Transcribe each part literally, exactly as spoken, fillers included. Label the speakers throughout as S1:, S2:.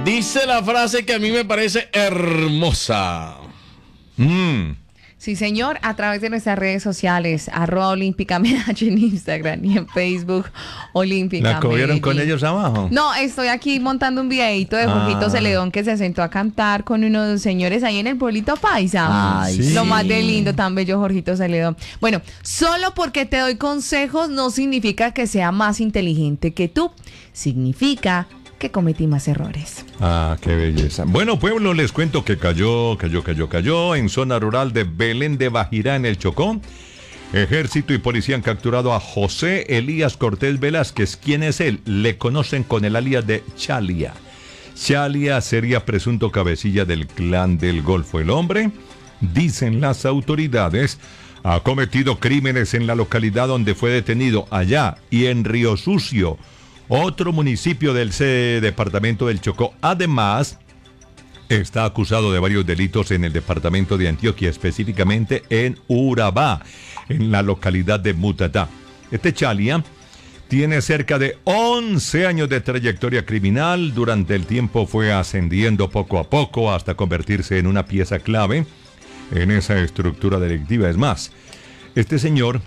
S1: Dice la frase que a mí me parece hermosa.
S2: Mm.
S3: Sí, señor, a través de nuestras redes sociales, arroba Olímpica Medellín en Instagram y en Facebook, Olímpica
S2: ¿La cogieron
S3: Medellín.
S2: con ellos abajo?
S3: No, estoy aquí montando un videito de Jorgito
S2: Ah.
S3: Celedón que se sentó a cantar con unos señores ahí en el pueblito Paisa.
S1: Ay,
S2: sí.
S3: Lo más de lindo, tan bello Jorgito Celedón. Bueno, solo porque te doy consejos no significa que sea más inteligente que tú. Significa que cometí más errores.
S2: Ah, qué belleza. Bueno, pueblo, les cuento que cayó, cayó, cayó, cayó en zona rural de Belén de Bajirá, en el Chocó. Ejército y policía han capturado a José Elías Cortés Velázquez. ¿Quién es él? Le conocen con el alias de Chalia. Chalia sería presunto cabecilla del clan del Golfo. El hombre, dicen las autoridades, ha cometido crímenes en la localidad donde fue detenido, allá y en Río Sucio, otro municipio del C- departamento del Chocó. Además, está acusado de varios delitos en el departamento de Antioquia, específicamente en Urabá, en la localidad de Mutatá. Este Chalia tiene cerca de once años de trayectoria criminal. Durante el tiempo fue ascendiendo poco a poco hasta convertirse en una pieza clave en esa estructura delictiva. Es más, este señor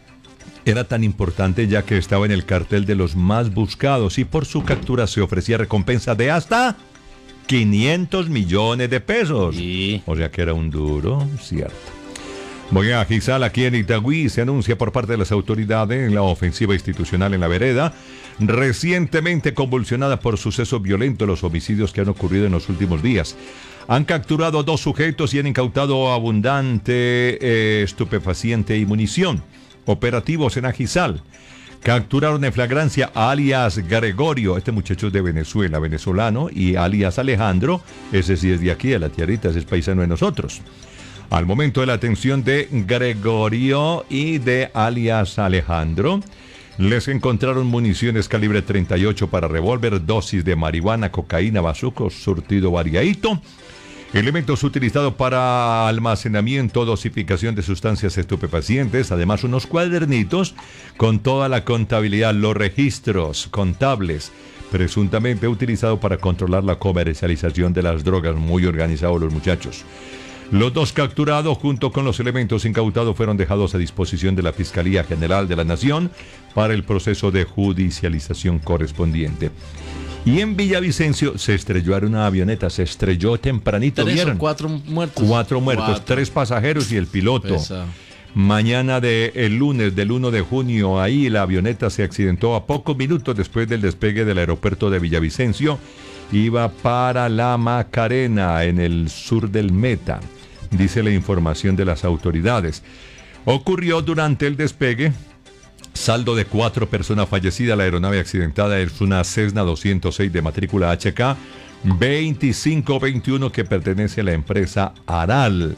S2: era tan importante ya que estaba en el cartel de los más buscados y por su captura se ofrecía recompensa de hasta quinientos millones de pesos.
S1: Sí.
S2: O sea que era un duro, cierto. Voy a Gizal, aquí en Itagüí, se anuncia por parte de las autoridades la ofensiva institucional en la vereda, recientemente convulsionada por sucesos violentos, los homicidios que han ocurrido en los últimos días. Han capturado a dos sujetos y han incautado abundante eh, estupefaciente y munición. Operativos en Agizal. Capturaron en flagrancia a alias Gregorio, este muchacho es de Venezuela, venezolano, y alias Alejandro, ese sí es de aquí, de la tierrita, ese es paisano de nosotros. Al momento de la atención de Gregorio y de alias Alejandro, les encontraron municiones calibre treinta y ocho para revólver, dosis de marihuana, cocaína, bazucos, surtido variadito, elementos utilizados para almacenamiento, dosificación de sustancias estupefacientes, además unos cuadernitos con toda la contabilidad, los registros contables, presuntamente utilizados para controlar la comercialización de las drogas. Muy organizados los muchachos. Los dos capturados, junto con los elementos incautados, fueron dejados a disposición de la Fiscalía General de la Nación para el proceso de judicialización correspondiente. Y en Villavicencio se estrelló una avioneta, se estrelló tempranito,
S1: ¿Tres
S2: ¿vieron?
S1: o cuatro muertos?
S2: Cuatro muertos,
S1: Cuatro.
S2: tres pasajeros y el piloto.
S1: Pesado.
S2: Mañana del el lunes del uno de junio, ahí la avioneta se accidentó a pocos minutos después del despegue del aeropuerto de Villavicencio. Iba para la Macarena, en el sur del Meta, dice la información de las autoridades. Ocurrió durante el despegue. Saldo de cuatro personas fallecidas. La aeronave accidentada es una Cessna doscientos seis de matrícula H K veinticinco veintiuno que pertenece a la empresa Aral.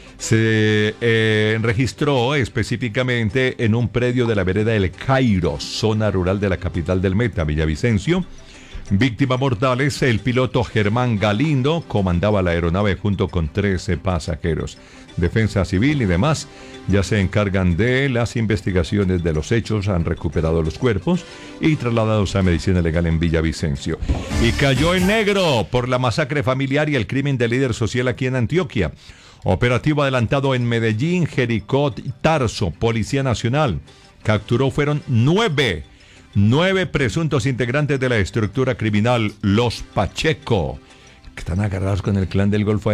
S2: Se eh, registró específicamente en un predio de la vereda El Cairo, zona rural de la capital del Meta, Villavicencio. Víctimas mortales: el piloto Germán Galindo comandaba la aeronave junto con trece pasajeros. Defensa Civil y demás ya se encargan de las investigaciones de los hechos, han recuperado los cuerpos y trasladados a medicina legal en Villavicencio. Y cayó en negro por la masacre familiar y el crimen del líder social aquí en Antioquia. Operativo adelantado en Medellín, Jericó y Tarso. Policía Nacional capturó, fueron nueve, nueve presuntos integrantes de la estructura criminal Los Pacheco, que están agarrados con el clan del Golfo.